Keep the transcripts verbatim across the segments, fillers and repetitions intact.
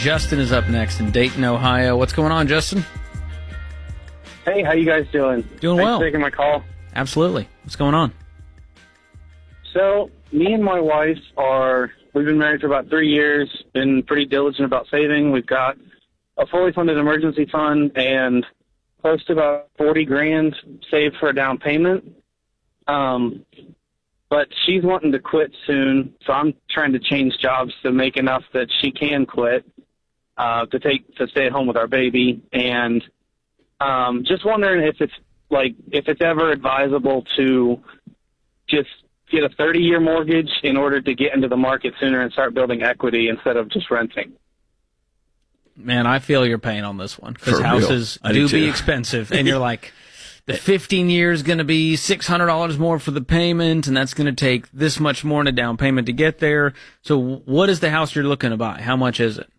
Justin is up next in Dayton, Ohio. What's going on, Justin? Hey, how you guys doing? Doing Thanks well. for taking my call. Absolutely. What's going on? So, me and my wife are, we've been married for about three years, been pretty diligent about saving. We've got a fully funded emergency fund and close to about forty grand saved for a down payment. Um, but she's wanting to quit soon, so I'm trying to change jobs to make enough that she can quit, uh, to take, to stay at home with our baby. And, um, just wondering if it's like, if it's ever advisable to just get a thirty year mortgage in order to get into the market sooner and start building equity instead of just renting. Man, I feel your pain on this one because For houses real. I do do be too. expensive, and you're like, the fifteen years going to be six hundred dollars more for the payment, and that's going to take this much more in a down payment to get there. So, what is the house you're looking to buy? How much is it?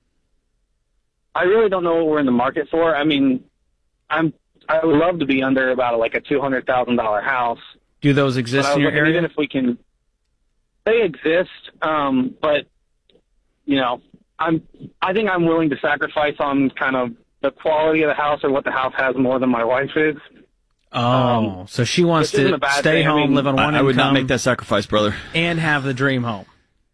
I really don't know what we're in the market for. I mean, I'm I would love to be under about like a two hundred thousand dollar house. Do those But exist I was in your looking, area? even if we can, they exist. Um, but you know, I'm I think I'm willing to sacrifice on kind of the quality of the house or what the house has more than my wife is. Oh, um, so she wants which isn't to a bad stay thing. I home, mean, live on one I, I would not income, make that sacrifice, brother. and have the dream home.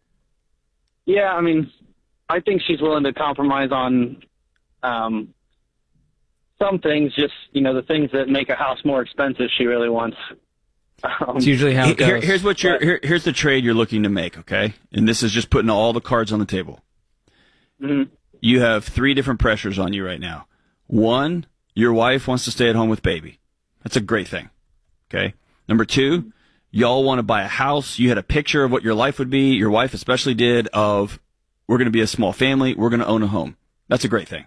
Yeah, I mean, I think she's willing to compromise on um, some things. Just you know, the things that make a house more expensive, she really wants. Um, It's usually how it goes. Here, here's what you're. But- Here, here's the trade you're looking to make. Okay, and this is just putting all the cards on the table. mhm. You have three different pressures on you right now. One, your wife wants to stay at home with baby. That's a great thing. Okay. Number two, y'all want to buy a house. You had a picture of what your life would be. Your wife especially did of, we're going to be a small family. We're going to own a home. That's a great thing.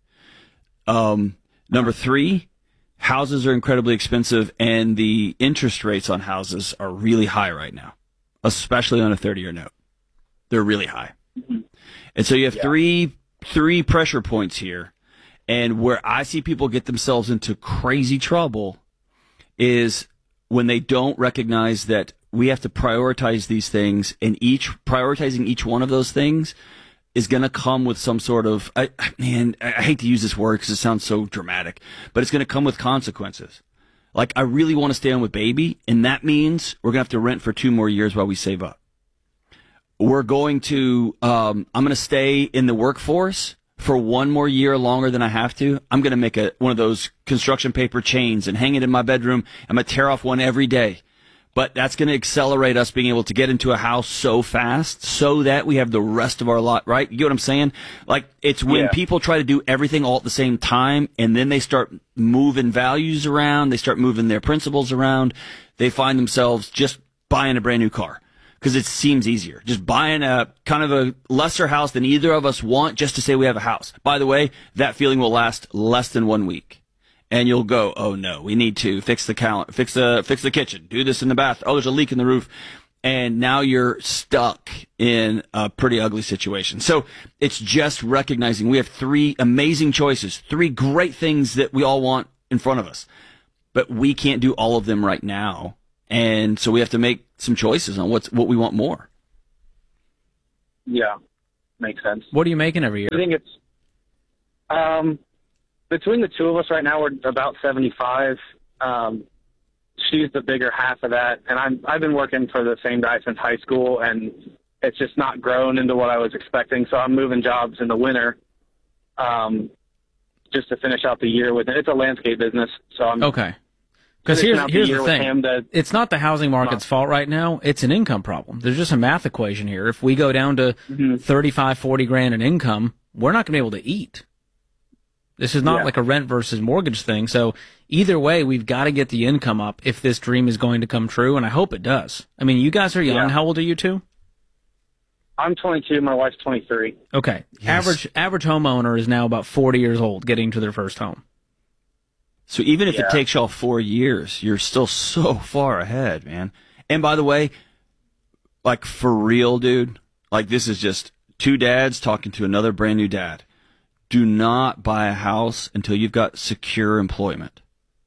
Um, number three, houses are incredibly expensive and the interest rates on houses are really high right now, especially on a thirty year note. They're really high. And so you have three, three pressure points here. And where I see people get themselves into crazy trouble is when they don't recognize that we have to prioritize these things, and each prioritizing each one of those things is going to come with some sort of, I, man, I hate to use this word because it sounds so dramatic, but it's going to come with consequences. Like, I really want to stay on with baby, and that means we're going to have to rent for two more years while we save up. We're going to, um, I'm going to stay in the workforce for one more year longer than I have to. I'm going to make a one of those construction paper chains and hang it in my bedroom. I'm going to tear off one every day. But that's going to accelerate us being able to get into a house so fast so that we have the rest of our lot, right? You get what I'm saying? Like, it's when Yeah. people try to do everything all at the same time and then they start moving values around, they start moving their principles around, they find themselves just buying a brand new car. Because it seems easier. Just buying a kind of a lesser house than either of us want just to say we have a house. By the way, that feeling will last less than one week. And you'll go, oh no, we need to fix the cal- fix the, fix the kitchen, do this in the bath. Oh, there's a leak in the roof. And now you're stuck in a pretty ugly situation. So it's just recognizing we have three amazing choices, three great things that we all want in front of us. But we can't do all of them right now. And so we have to make some choices on what's what we want more. Yeah, makes sense. What are you making every year? I think it's um, between the two of us right now, we're about seventy-five. Um, she's the bigger half of that, and I'm I've been working for the same guy since high school, and it's just not grown into what I was expecting. So I'm moving jobs in the winter, um, just to finish out the year with it. It's a landscape business, so I'm Okay. Because finishing here's, out here's the year the with thing. him to, It's not the housing market's Huh. fault right now. It's an income problem. There's just a math equation here. If we go down to Mhm. thirty-five, forty grand in income, we're not going to be able to eat. This is not Yeah. like a rent versus mortgage thing. So either way, we've got to get the income up if this dream is going to come true, and I hope it does. I mean, you guys are young. Yeah. How old are you two? I'm twenty-two, my wife's twenty-three. Okay. Yes. Average average homeowner is now about forty years old getting to their first home. So even if Yeah. it takes y'all four years, you're still so far ahead, man. And by the way, like for real, dude, like this is just two dads talking to another brand new dad. Do not buy a house until you've got secure employment.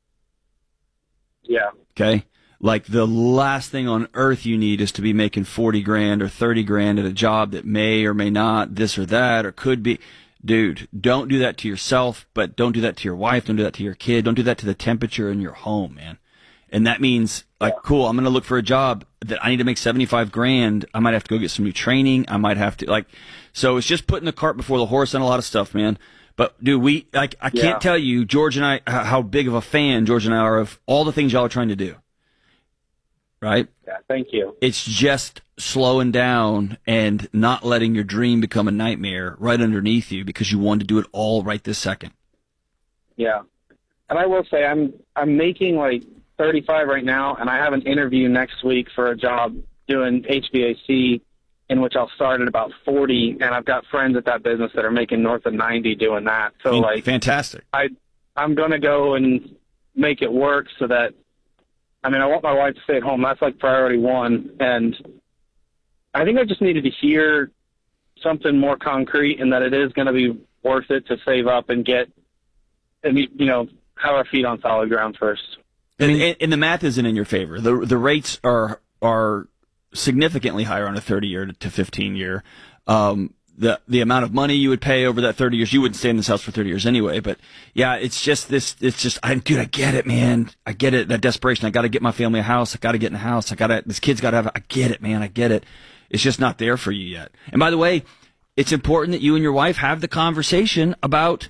Yeah. Okay? Like the last thing on earth you need is to be making forty grand or thirty grand at a job that may or may not this or that or could be. dude, don't do that to yourself, but don't do that to your wife. Don't do that to your kid. Don't do that to the temperature in your home, man. And that means, like, cool, I'm going to look for a job that I need to make seventy-five grand. I might have to go get some new training. I might have to, like, so it's just putting the cart before the horse on a lot of stuff, man. But, dude, we, like, I can't Yeah. tell you, George and I, how big of a fan George and I are of all the things y'all are trying to do. Right? Yeah, thank you. It's just slowing down and not letting your dream become a nightmare right underneath you because you want to do it all right this second. Yeah. And I will say I'm I'm making like thirty-five right now, and I have an interview next week for a job doing H V A C, in which I'll start at about forty, and I've got friends at that business that are making north of ninety doing that. So like, Fantastic. I I'm gonna go and make it work so that, I mean, I want my wife to stay at home. That's like priority one, and I think I just needed to hear something more concrete, and that it is going to be worth it to save up and get, and you know, have our feet on solid ground first. And, and, and the math isn't in your favor. The the rates are are significantly higher on a thirty year to fifteen year. Um, the the amount of money you would pay over that thirty years, you wouldn't stay in this house for thirty years anyway. But yeah, it's just this. It's just, I dude, I get it, man. I get it. That desperation. I got to get my family a house. I got to get in a house. I got to. This kid's got to have. I get it, man. I get it. It's just not there for you yet. And by the way, it's important that you and your wife have the conversation about.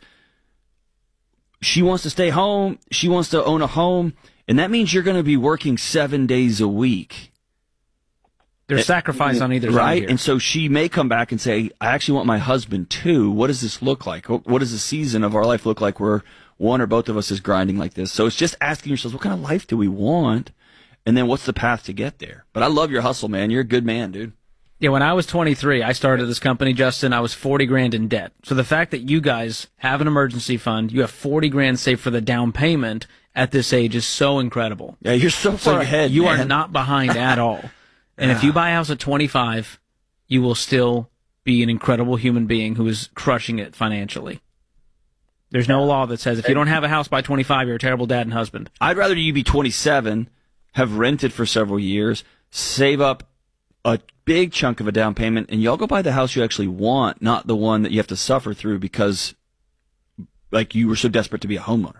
She wants to stay home. She wants to own a home. And that means you're going to be working seven days a week. There's sacrifice on either side Right? here. And so she may come back and say, I actually want my husband too. What does this look like? What does the season of our life look like where one or both of us is grinding like this? So it's just asking yourselves, what kind of life do we want? And then what's the path to get there? But I love your hustle, man. You're a good man, dude. Yeah, when I was twenty-three, I started this company, Justin. I was forty grand in debt. So the fact that you guys have an emergency fund, you have forty grand saved for the down payment at this age is so incredible. Yeah, you're so far So ahead. you man. are not behind at all. And if you buy a house at twenty-five, you will still be an incredible human being who is crushing it financially. There's no law that says if you don't have a house by twenty-five, you're a terrible dad and husband. I'd rather you be twenty-seven, have rented for several years, save up a big chunk of a down payment, and y'all go buy the house you actually want, not the one that you have to suffer through because, like, you were so desperate to be a homeowner.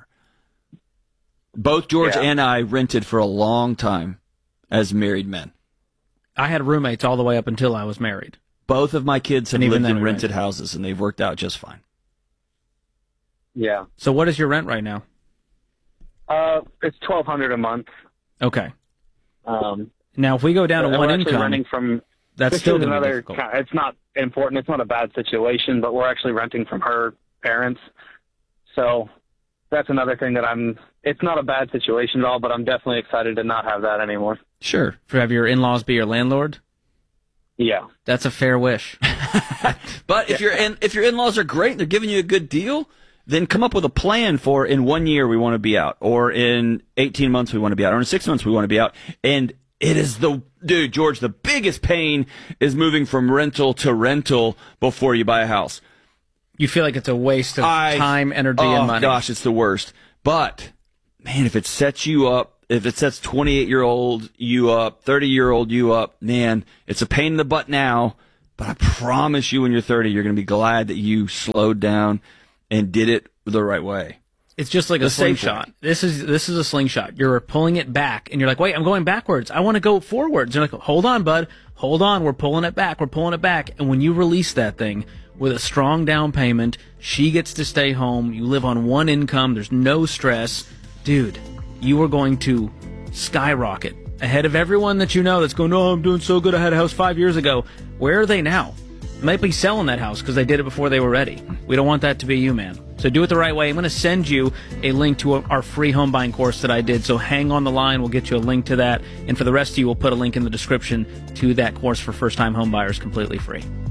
Both George Yeah. and I rented for a long time as married men. I had roommates all the way up until I was married. Both of my kids have And even lived then in we rented rented. houses, and they've worked out just fine. Yeah. So what is your rent right now? Uh, it's twelve hundred a month. Okay. Um, Now, if we go down to and one we're actually income, renting from. that's This still is going to be another. difficult. It's not important. It's not a bad situation, but we're actually renting from her parents. So that's another thing that I'm. It's not a bad situation at all, but I'm definitely excited to not have that anymore. Sure. For have your in-laws be your landlord? Yeah. That's a fair wish. But if your in, if your in-laws are great and they're giving you a good deal, then come up with a plan for in one year we want to be out, or in eighteen months we want to be out, or in six months we want to be out. And it is the, dude, George, the biggest pain is moving from rental to rental before you buy a house. You feel like it's a waste of I- time, energy, oh, and money. gosh, it's the worst. But, man, if it sets you up, if it sets twenty-eight-year-old you up, thirty-year-old you up, man, it's a pain in the butt now, but I promise you when you're thirty, you're going to be glad that you slowed down and did it the right way. It's just like a The safe slingshot. This is this is a slingshot. You're pulling it back, and you're like, wait, I'm going backwards. I want to go forwards. You're like, hold on, bud. Hold on. We're pulling it back. We're pulling it back. And when you release that thing with a strong down payment, she gets to stay home. You live on one income. There's no stress. Dude, you are going to skyrocket ahead of everyone that you know that's going, oh, I'm doing so good. I had a house five years ago. Where are they now? Might be selling that house because they did it before they were ready. We don't want that to be you, man. So do it the right way. I'm going to send you a link to our free home buying course that I did. So hang on the line. We'll get you a link to that. And for the rest of you, we'll put a link in the description to that course for first-time home buyers completely free.